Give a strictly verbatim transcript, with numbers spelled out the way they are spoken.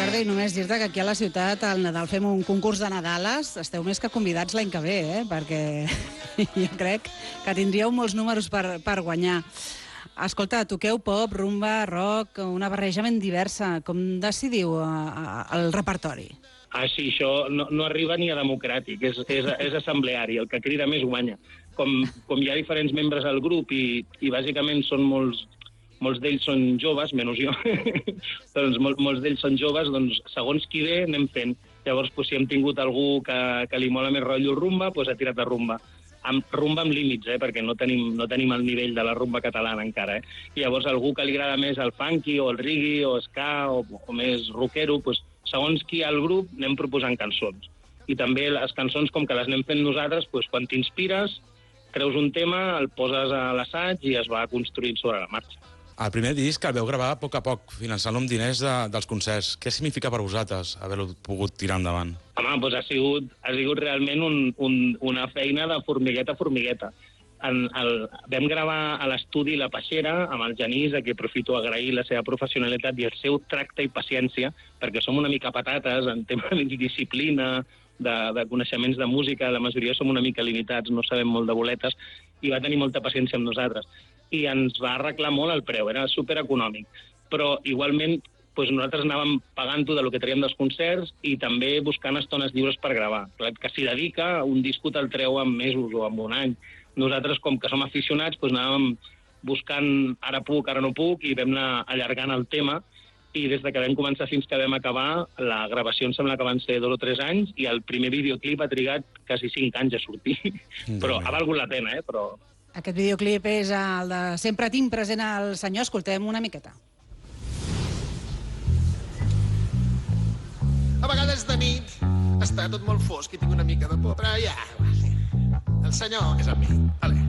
tarda i només dir-te que aquí a la ciutat al Nadal fem un concurs de Nadales. Esteu més que convidats l'any que ve, eh? Perquè jo crec que tindríeu molts números per, per guanyar. Escolta, toqueu pop, rumba, rock, una barreja ben diversa. Com decidiu el repertori? Ah, sí, això no, no arriba ni a democràtic, és, és, és assembleari, el que crida més guanya. Com, com hi ha diferents membres al grup i, i bàsicament són molts, molts d'ells són joves, menys jo, doncs mol, molts d'ells són joves, doncs segons qui ve anem fent. Llavors, doncs, si hem tingut algú que, que li mola més rotllo rumba, doncs ha tirat a rumba. Amb, rumba amb límits, eh, perquè no tenim, no tenim el nivell de la rumba catalana encara. Eh? I llavors algú que li agrada més el funky o el reggae o ska o, o més rockero, doncs, segons qui hi ha al grup anem proposant cançons. I també les cançons, com que les anem fent nosaltres, doncs, quan t'inspires, creus un tema, el poses a l'assaig i es va construint sobre la marxa. El primer disc el veu gravar a poc a poc, finançant-lo amb diners de, dels concerts. Què significa per vosaltres haver-lo pogut tirar endavant? Home, doncs ha sigut, ha sigut realment un, un, una feina de formigueta a formigueta. En el, vam gravar a l'estudi La Peixera amb el Genís, a qui aprofito a agrair la seva professionalitat i el seu tracte i paciència, perquè som una mica patates en tema de disciplina, de, de coneixements de música, la majoria som una mica limitats, no sabem molt de boletes, i va tenir molta paciència amb nosaltres. I ens va arreglar molt el preu, era supereconòmic. Però igualment doncs nosaltres anàvem pagant-ho de lo que traiem dels concerts i també buscant estones lliures per gravar. Clar, que s'hi dedica, un disco te'l treu en mesos o en un any. Nosaltres, com que som aficionats, doncs anàvem buscant ara puc, ara no puc, i vam anar allargant el tema, i des de que vam començar fins que vam acabar, la gravació em sembla que van ser dos o tres anys, i el primer videoclip ha trigat quasi cinc anys a sortir. Però ha valgut la pena, eh? Però... Aquest videoclip és el de Sempre tinc present el senyor. Escoltem una miqueta. A vegades de nit està tot molt fosc i tinc una mica de por, però ja... El senyor és amb mi. Vale.